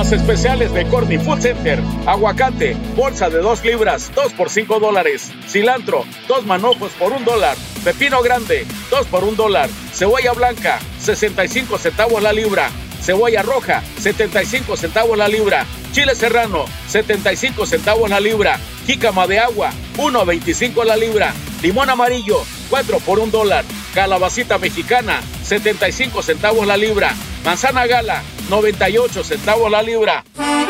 Las especiales de Corny Food Center. Aguacate, bolsa de 2 libras, 2 por $5. Cilantro, 2 manojos por $1. Pepino grande, 2 por $1. Cebolla blanca, 65 centavos la libra. Cebolla roja, 75 centavos la libra. Chile serrano, 75 centavos la libra. Jícama de agua, 1.25 la libra. Limón amarillo, 4 por $1. Calabacita mexicana, 75 centavos la libra. Manzana gala, 98 centavos la libra.